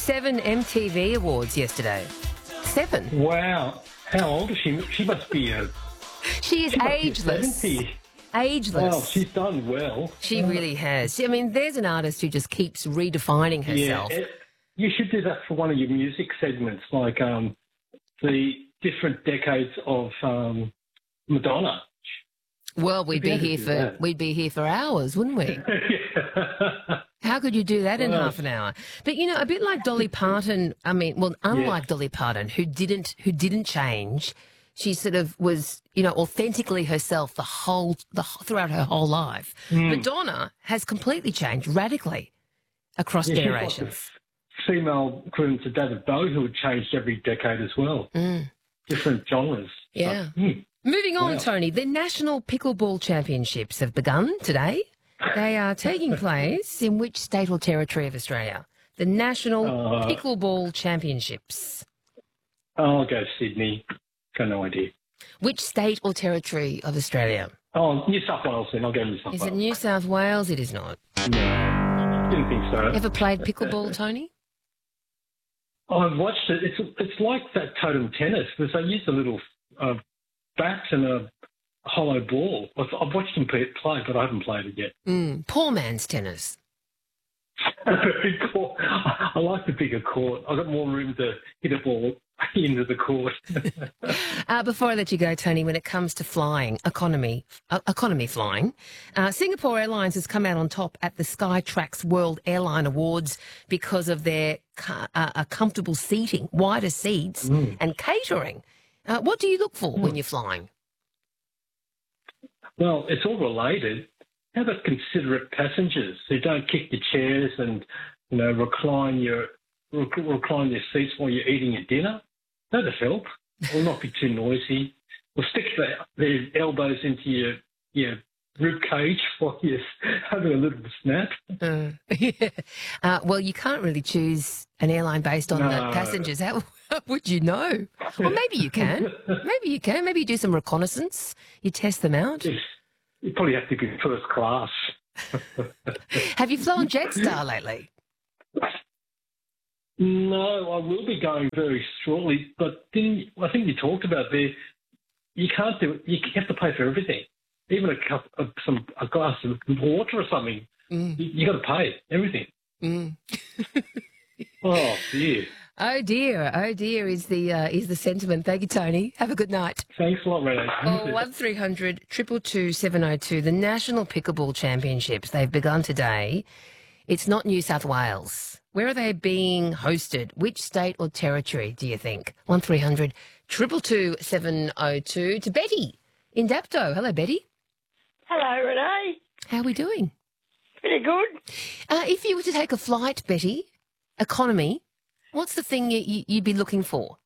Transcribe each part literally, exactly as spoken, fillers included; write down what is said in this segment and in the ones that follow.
seven M T V Awards yesterday. Seven. Wow. How old is she? She must be a... She is she must be ageless. seventy. Ageless. Well, she's done well. She really has. I mean, there's an artist who just keeps redefining herself. Yeah, it, you should do that for one of your music segments, like um, the different decades of um, Madonna. Well, we'd be here for that. we'd be here for hours, wouldn't we? Yeah. How could you do that in Well, half an hour? But you know, a bit like Dolly Parton. I mean, well, unlike Yes. Dolly Parton, who didn't who didn't change. She sort of was, you know, authentically herself the whole the throughout her whole life. Mm. Madonna has completely changed radically across Yeah, she's like the generations. f- female equivalent to David Bowie, who had changed every decade as well. Mm. Different genres. Yeah. So, mm. Moving on, Wow. Tony, the National Pickleball Championships have begun today. They are taking place in which state or territory of Australia? The National Uh, Pickleball Championships. I'll go Sydney. Got no idea. Which state or territory of Australia? Oh, New South Wales then. I'll go New South Is Wales. it New South Wales? It is not. No, didn't think so. Ever played pickleball, Tony? I've watched it. It's it's like that totem tennis because they use a little uh, bat and a hollow ball. I've, I've watched them play, play, but I haven't played it yet. Mm, poor man's tennis. Very cool. I, I like the bigger court. I've got more room to hit a ball into the court. Uh, before I let you go, Tony, when it comes to flying, economy, uh, economy flying, uh, Singapore Airlines has come out on top at the Skytrax World Airline Awards because of their ca- uh, uh, comfortable seating, wider seats, Mm. and catering. Uh, what do you look for when you're flying? Well, it's all related. How about considerate passengers who don't kick your chairs and, you know, recline your rec- recline your seats while you're eating your dinner? That'd help. Or not be too noisy. Or stick their, their elbows into your your rib cage while you're having a little snap. Uh, yeah. uh, well, you can't really choose an airline based on the No. passengers. How, how would you know? Or maybe you can. Maybe you can. Maybe you do some reconnaissance. You test them out. Yes. You probably have to be first class. Have you flown Jetstar lately? No, I will be going very shortly. But didn't I think you talked about there? You can't do. You have to pay for everything, even a cup of some a glass of water or something. Mm. You, you got to pay everything. Mm. Oh dear. Oh dear, oh dear is the uh, is the sentiment. Thank you, Tony. Have a good night. Thanks a lot, Renee. Oh, one three hundred two two two seven oh two. The National Pickleball Championships. They've begun today. It's not New South Wales. Where are they being hosted? Which state or territory do you think? One three hundred two two two seven oh two. To Betty in Dapto. Hello, Betty. Hello, Renee. How are we doing? Pretty good. Uh, if you were to take a flight, Betty, economy, what's the thing you, you, you'd be looking for?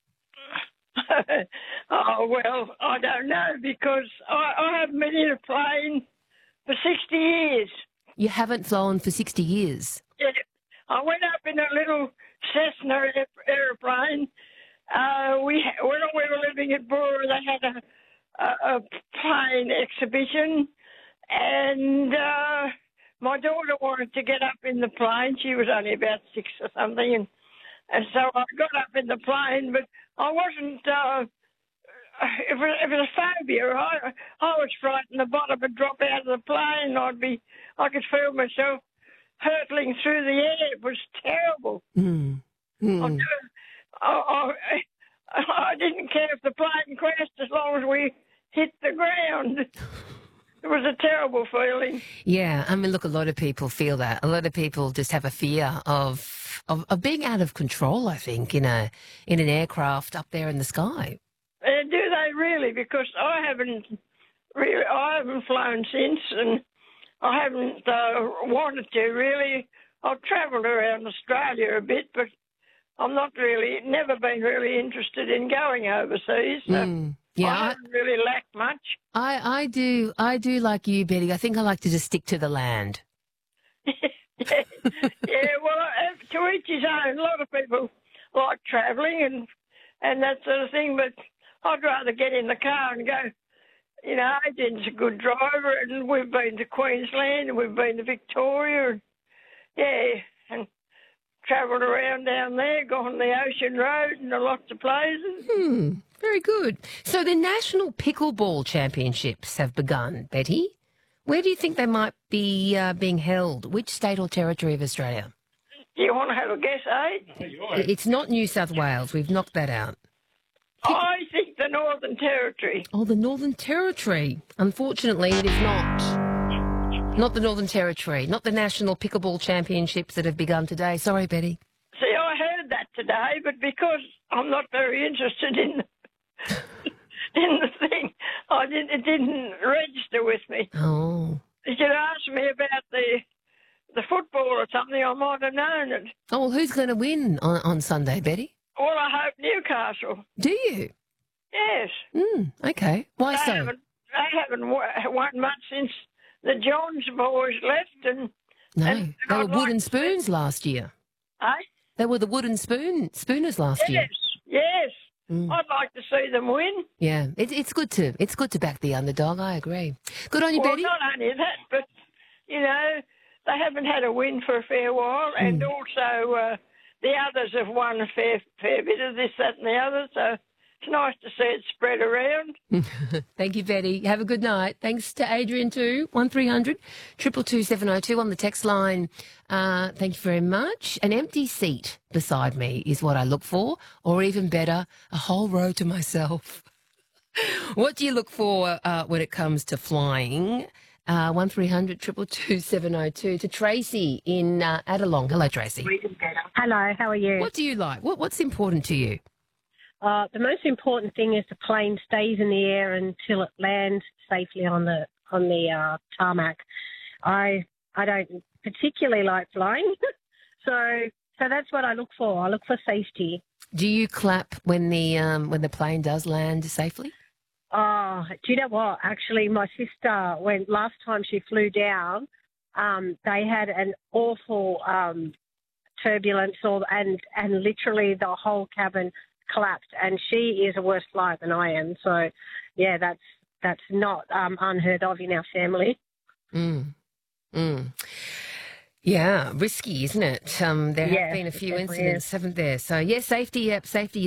Oh, well, I don't know because I, I haven't been in a plane for sixty years. You haven't flown for sixty years. Yeah, I went up in a little Cessna aer- aeroplane. Uh, we ha- when we were living at Bora, they had a, a, a plane exhibition, and uh, my daughter wanted to get up in the plane. She was only about six or something, and, and so I got up in the plane, but I wasn't. Uh, If it, if it was a phobia, I, I was frightened the bottom would drop out of the plane. I'd be, I could feel myself hurtling through the air. It was terrible. Mm. Mm. I, I, I didn't care if the plane crashed as long as we hit the ground. It was a terrible feeling. Yeah, I mean, look, a lot of people feel that. A lot of people just have a fear of, of of being out of control, I think, in a in an aircraft up there in the sky. Uh, do they really? Because I haven't really, I haven't flown since, and I haven't uh, wanted to really. I've travelled around Australia a bit, but I'm not really, never been really interested in going overseas. So Mm. Yeah, I I, haven't really lacked much. I, I do. I do like you, Betty. I think I like to just stick to the land. yeah, yeah, well, uh, to each his own. A lot of people like travelling and and that sort of thing, but I'd rather get in the car and go. You know, Adrian's a good driver, and we've been to Queensland, and we've been to Victoria, and yeah, and travelled around down there, gone the Ocean Road and to lots of places. Hmm, very good. So the National Pickleball Championships have begun, Betty. Where do you think they might be uh, being held? Which state or territory of Australia? Do you want to have a guess, eh? It's not New South Wales. We've knocked that out. I think the Northern Territory. Oh, the Northern Territory. Unfortunately, it is not. Not the Northern Territory. Not the National Pickleball Championships that have begun today. Sorry, Betty. See, I heard that today, but because I'm not very interested in in the thing, I didn't, it didn't register with me. Oh. If you'd asked me about the the football or something, I might have known it. Oh, well, who's going to win on, on Sunday, Betty? Well, I hope Newcastle. Do you? Yes. Mm, okay. Why they so? Haven't, they haven't won much since the Johns boys left. and No, and they were I'd like wooden to see- spoons last year. Eh? They were the wooden spoon spooners last Yes, year. yes. Mm. I'd like to see them win. Yeah, it, it's good to it's good to back the underdog. I agree. Good on you, Well, Betty. not only that, but, you know, they haven't had a win for a fair while, and also uh, the others have won a fair fair bit of this, that and the other, so it's nice to see it spread around. Thank you, Betty. Have a good night. Thanks to Adrian too. One three hundred triple two seven oh two on the text line. Uh, thank you very much. An empty seat beside me is what I look for, or even better, a whole row to myself. What do you look for uh, when it comes to flying? Uh, one three hundred triple two seven oh two to Tracy in uh, Adelong. Hello, Tracy. Hello, how are you? What do you like? What, what's important to you? Uh, the most important thing is the plane stays in the air until it lands safely on the on the uh, tarmac. I I don't particularly like flying, so so that's what I look for. I look for safety. Do you clap when the um, when the plane does land safely? Oh, do you know what? Actually, my sister, when last time she flew down, um, they had an awful um, turbulence, or and and literally the whole cabin collapsed. And she is a worse flyer than I am. So, yeah, that's that's not um, unheard of in our family. Mm. Mm. Yeah, risky, isn't it? Um, there Yeah, have been a it few definitely incidents, haven't there? So, yeah, safety, yep, safety